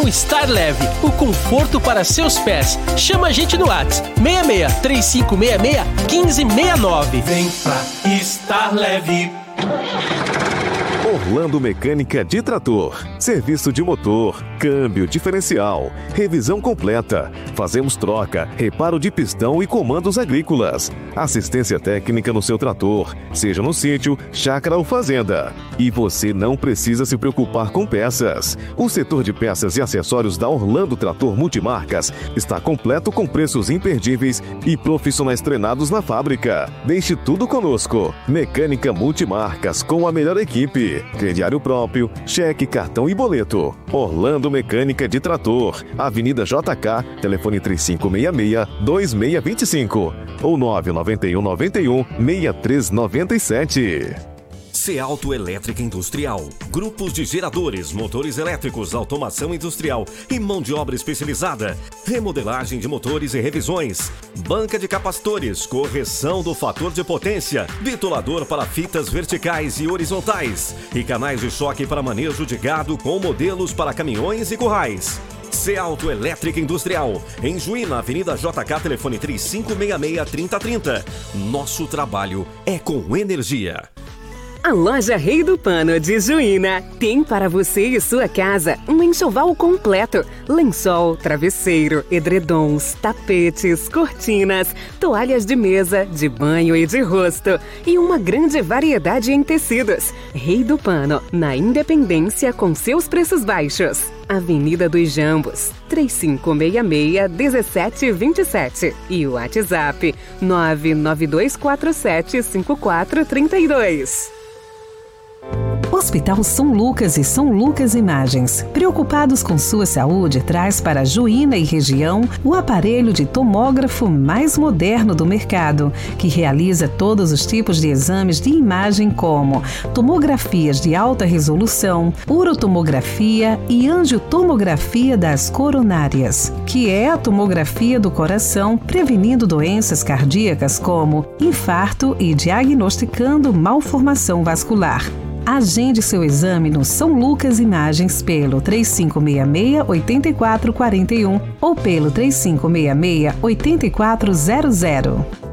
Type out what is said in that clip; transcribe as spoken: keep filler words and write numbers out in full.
com Star Leve, o conforto para seus pés. Chama a gente no WhatsApp seis seis três cinco seis seis um cinco seis nove. Vem pra Star Leve. Orlando Mecânica de Trator. Serviço de motor, câmbio, diferencial, revisão completa. Fazemos troca, reparo de pistão e comandos agrícolas. Assistência técnica no seu trator, seja no sítio, chácara ou fazenda. E você não precisa se preocupar com peças. O setor de peças e acessórios da Orlando Trator Multimarcas está completo com preços imperdíveis e profissionais treinados na fábrica. Deixe tudo conosco. Mecânica Multimarcas com a melhor equipe. Crediário próprio, cheque, cartão e boleto. Orlando Mecânica de Trator. Avenida J K, telefone três cinco seis seis, dois seis dois cinco ou nove nove um nove um, seis três nove sete. Cealto Elétrica Industrial. Grupos de geradores, motores elétricos, automação industrial e mão de obra especializada. Remodelagem de motores e revisões. Banca de capacitores, correção do fator de potência, bitolador para fitas verticais e horizontais e canais de choque para manejo de gado com modelos para caminhões e currais. Cealto Elétrica Industrial, em Juí, na Avenida J K, telefone três cinco seis seis, três zero três zero. Nosso trabalho é com energia. A loja Rei do Pano de Juína tem para você e sua casa um enxoval completo. Lençol, travesseiro, edredons, tapetes, cortinas, toalhas de mesa, de banho e de rosto. E uma grande variedade em tecidos. Rei do Pano, na Independência com seus preços baixos. Avenida dos Jambos, três cinco seis seis, um sete dois sete e o WhatsApp nove nove dois quatro sete cinco quatro três dois. Hospital São Lucas e São Lucas Imagens, preocupados com sua saúde, traz para Juína e região o aparelho de tomógrafo mais moderno do mercado, que realiza todos os tipos de exames de imagem como tomografias de alta resolução, urotomografia e angiotomografia das coronárias, que é a tomografia do coração, prevenindo doenças cardíacas como infarto e diagnosticando malformação vascular. Agende seu exame no São Lucas Imagens pelo três cinco seis seis, oito quatro quatro um ou pelo três cinco seis seis, oito quatro zero zero.